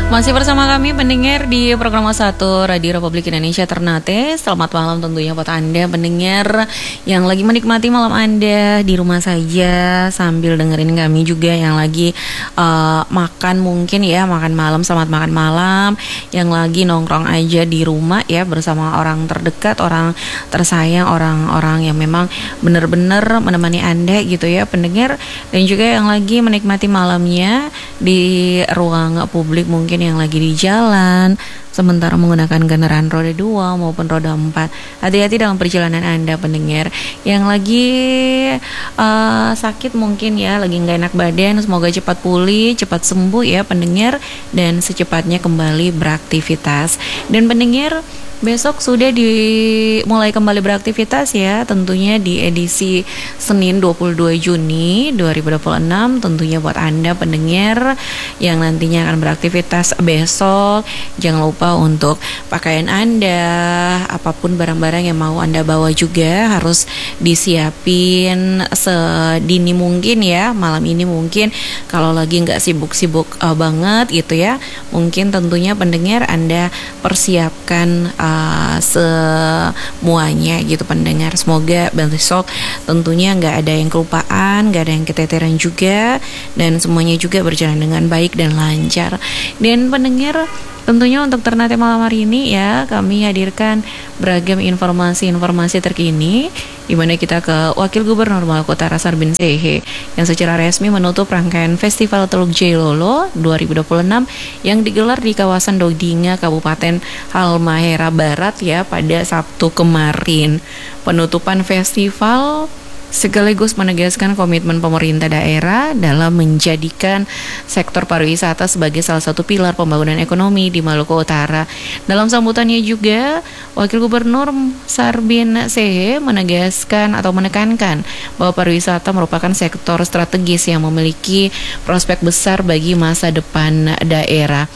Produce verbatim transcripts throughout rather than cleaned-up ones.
Masih bersama kami pendengar di program satu Radio Republik Indonesia Ternate. Selamat malam tentunya buat Anda pendengar yang lagi menikmati malam Anda di rumah saja sambil dengerin kami juga yang lagi uh, makan mungkin ya, makan malam, selamat makan malam. Yang lagi nongkrong aja di rumah ya bersama orang terdekat, orang tersayang, orang-orang yang memang benar-benar menemani Anda gitu ya pendengar. Dan juga yang lagi menikmati malamnya di ruang publik mungkin yang lagi di jalan sementara menggunakan kendaraan roda dua maupun roda empat. Hati-hati dalam perjalanan Anda pendengar. Yang lagi uh, sakit mungkin ya, lagi nggak enak badan, semoga cepat pulih, cepat sembuh ya pendengar, dan secepatnya kembali beraktivitas. Dan pendengar, besok sudah dimulai kembali beraktivitas ya, tentunya di edisi Senin dua puluh dua Juni dua ribu dua puluh enam. Tentunya buat Anda pendengar yang nantinya akan beraktivitas besok, jangan lupa untuk pakaian Anda, apapun barang-barang yang mau Anda bawa juga harus disiapin sedini mungkin ya. Malam ini mungkin kalau lagi nggak sibuk-sibuk uh, banget gitu ya, mungkin tentunya pendengar Anda persiapkan uh, Uh, semuanya gitu pendengar. Semoga besok tentunya nggak ada yang kelupaan, nggak ada yang keteteran juga, dan semuanya juga berjalan dengan baik dan lancar. Dan pendengar, tentunya untuk Ternate malam hari ini ya, kami hadirkan beragam informasi-informasi terkini di mana kita ke Wakil Gubernur Maluku Utara Sarbin Sehe yang secara resmi menutup rangkaian Festival Teluk Jailolo dua ribu dua puluh enam yang digelar di kawasan Dodinga, Kabupaten Halmahera Barat ya pada Sabtu kemarin. Penutupan festival sekaligus menegaskan komitmen pemerintah daerah dalam menjadikan sektor pariwisata sebagai salah satu pilar pembangunan ekonomi di Maluku Utara. Dalam sambutannya juga, Wakil Gubernur Sarbin Sehe menegaskan atau menekankan bahwa pariwisata merupakan sektor strategis yang memiliki prospek besar bagi masa depan daerah.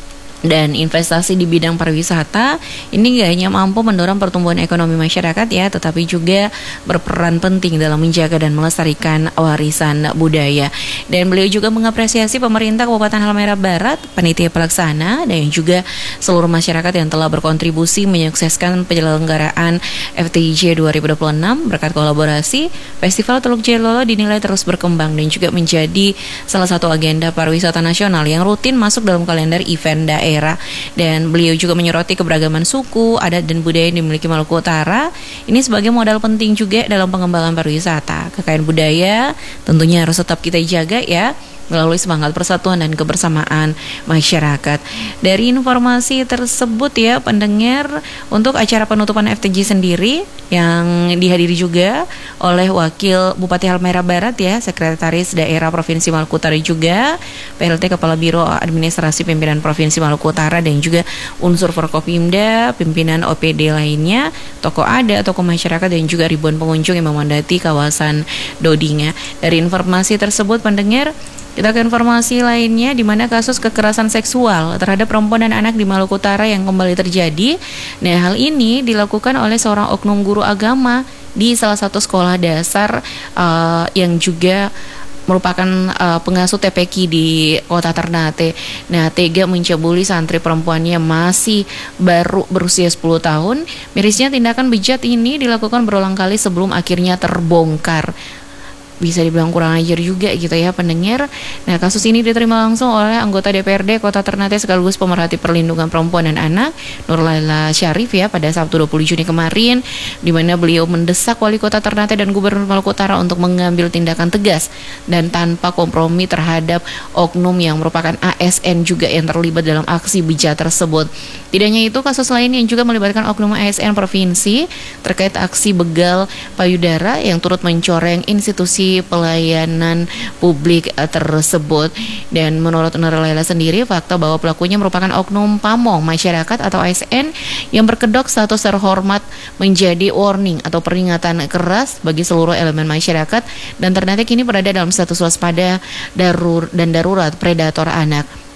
Dan investasi di bidang pariwisata ini gak hanya mampu mendorong pertumbuhan ekonomi masyarakat ya, tetapi juga berperan penting dalam menjaga dan melestarikan warisan budaya. Dan beliau juga mengapresiasi pemerintah Kabupaten Halmahera Barat, panitia pelaksana, dan juga seluruh masyarakat yang telah berkontribusi menyukseskan penyelenggaraan F T J dua ribu dua puluh enam. Berkat kolaborasi, Festival Teluk Jailolo dinilai terus berkembang dan juga menjadi salah satu agenda pariwisata nasional yang rutin masuk dalam kalender event daerah. Dan beliau juga menyoroti keberagaman suku, adat dan budaya yang dimiliki Maluku Utara ini sebagai modal penting juga dalam pengembangan pariwisata. Kekayaan budaya tentunya harus tetap kita jaga ya, melalui semangat persatuan dan kebersamaan masyarakat. Dari informasi tersebut ya pendengar, untuk acara penutupan F T J sendiri yang dihadiri juga oleh Wakil Bupati Halmahera Barat ya, Sekretaris Daerah Provinsi Maluku Utara juga, P L T Kepala Biro Administrasi Pimpinan Provinsi Maluku Utara, dan juga unsur Forkopimda, pimpinan O P D lainnya, tokoh adat, tokoh masyarakat, dan juga ribuan pengunjung yang memadati kawasan Dodinga. Dari informasi tersebut pendengar, kita ke informasi lainnya di mana kasus kekerasan seksual terhadap perempuan dan anak di Maluku Utara yang kembali terjadi. Nah, hal ini dilakukan oleh seorang oknum guru agama di salah satu sekolah dasar uh, yang juga merupakan uh, pengasuh T P Q di Kota Ternate. Nah, tega mencabuli santri perempuannya masih baru berusia sepuluh tahun. Mirisnya tindakan bejat ini dilakukan berulang kali sebelum akhirnya terbongkar. Bisa dibilang kurang ajar juga gitu ya pendengar. Nah, kasus ini diterima langsung oleh anggota D P R D Kota Ternate sekaligus pemerhati perlindungan perempuan dan anak, Nur Laila Syarif ya, pada Sabtu dua puluh Juni kemarin, di mana beliau mendesak Wali Kota Ternate dan Gubernur Maluku Utara untuk mengambil tindakan tegas dan tanpa kompromi terhadap oknum yang merupakan A S N juga yang terlibat dalam aksi bejat tersebut. Tidak hanya itu, kasus lain yang juga melibatkan oknum A S N provinsi terkait aksi begal payudara yang turut mencoreng institusi pelayanan publik tersebut. Dan menurut Nur Laila sendiri, fakta bahwa pelakunya merupakan oknum pamong masyarakat atau A S N yang berkedok status terhormat menjadi warning atau peringatan keras bagi seluruh elemen masyarakat, dan Ternate kini berada dalam status waspada darur dan darurat predator anak.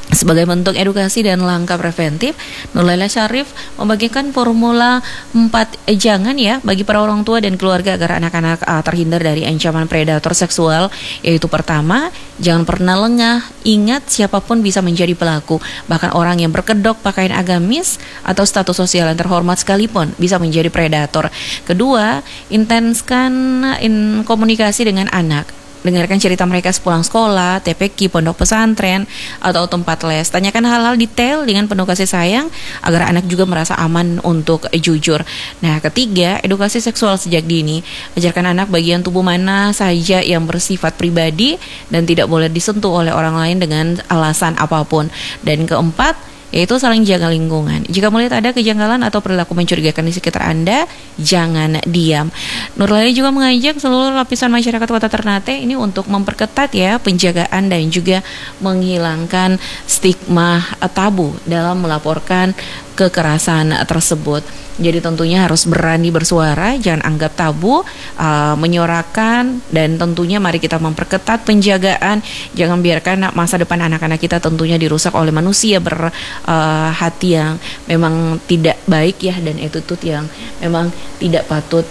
Sebagai bentuk edukasi dan langkah preventif, Nur Laila Syarif membagikan formula empat jangan ya bagi para orang tua dan keluarga agar anak-anak uh, terhindar dari ancaman predator seksual, yaitu pertama, jangan pernah lengah, ingat siapapun bisa menjadi pelaku, bahkan orang yang berkedok pakaian agamis atau status sosial yang terhormat sekalipun bisa menjadi predator. Kedua, intenskan in komunikasi dengan anak. Dengarkan cerita mereka sepulang sekolah, T P Q, pondok pesantren, atau tempat les. Tanyakan hal-hal detail dengan penuh kasih sayang agar anak juga merasa aman untuk jujur. Nah, ketiga, edukasi seksual sejak dini. Ajarkan anak bagian tubuh mana saja yang bersifat pribadi dan tidak boleh disentuh oleh orang lain dengan alasan apapun. Dan keempat, yaitu saling jaga lingkungan. Jika melihat ada kejanggalan atau perilaku mencurigakan di sekitar Anda, jangan diam. Nur Laila juga mengajak seluruh lapisan masyarakat Kota Ternate ini untuk memperketat ya penjagaan dan juga menghilangkan stigma tabu dalam melaporkan kekerasan tersebut. Jadi tentunya harus berani bersuara, jangan anggap tabu, uh, menyuarakan, dan tentunya mari kita memperketat penjagaan. Jangan biarkan masa depan anak-anak kita tentunya dirusak oleh manusia berhati uh, yang memang tidak baik ya, dan attitude yang memang tidak patut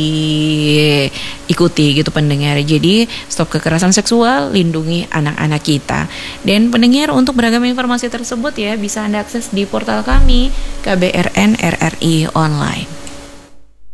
diikuti gitu pendengar. Jadi stop kekerasan seksual, lindungi anak-anak kita. Dan pendengar, untuk beragam informasi tersebut ya bisa Anda akses di portal kami K B R N R R I Online.